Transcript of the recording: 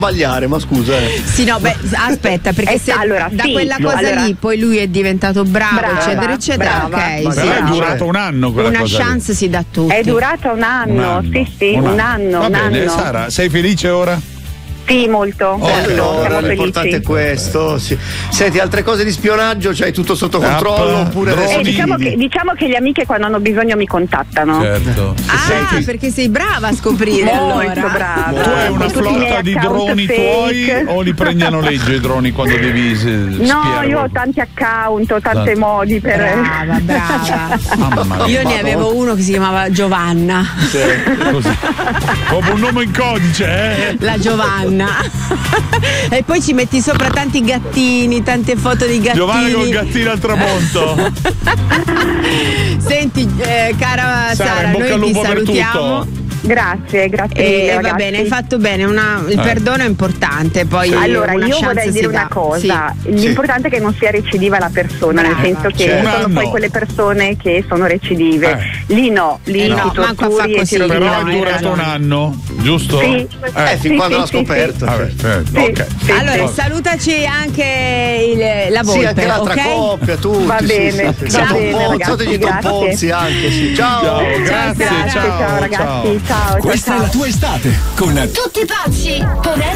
sbagliare, ma scusa. Sì, no, beh, aspetta, perché se allora, da sì, quella cosa allora, lì poi lui è diventato bravo, eccetera, eccetera. Ok, Ma sì, è durato un anno quella una cosa chance lì. si dà a tutti. È durata un anno, sì, un anno. Va un bene, anno. Sara, sei felice ora? Sì, molto. Siamo L'importante felici. è questo. Sì. Senti, altre cose di spionaggio, c'hai tutto sotto controllo? Oppure diciamo che le amiche quando hanno bisogno mi contattano. Certo. Perché sei brava a scoprire. Molto allora. brava. Tu hai una Con tutti i flotta miei di account droni fake. tuoi o li prendi a noleggio i droni quando devi No, spiare? io ho tanti account, ho tanti Tanti. modi per. Brava. Mamma mia. Io ne avevo uno che si chiamava Giovanna. Così. Proprio un nome in codice, eh? La Giovanna. E poi ci metti sopra tanti gattini, tante foto di gattini. Giovanna col gattino al tramonto. Senti, cara Sara, in bocca al noi ti lupo per salutiamo. tutto. Grazie mille, E va ragazzi. bene, hai fatto bene. Il perdono è importante. Poi Allora, una io chance vorrei si dire dà. una cosa: Sì. l'importante è che non sia recidiva la persona, Brava. nel senso che Certo. sono Un poi anno. quelle persone che sono recidive. Lì no, lì no, ti manco a fa torturi e così. ti rovini Però la è vita. durato un anno, giusto? Sì. fin quando l'ha sì, scoperto. Vabbè, Sì, ok. sì, Allora, sì. salutaci anche la Volpe, Sì, anche l'altra ok? coppia, tutti. Va bene, sì. va bene, Salutategli ragazzi, Don Ponzi anche, sì. Ciao. Ciao, grazie, Ciao ragazzi, ciao. Questa è la tua estate con Tutti pazzi con